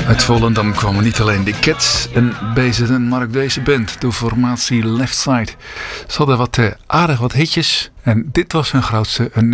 Uit Volendam kwamen niet alleen de Cats en bezig, maar ook deze band, de formatie Left Side. Ze hadden aardig wat hitjes en dit was hun grootste, een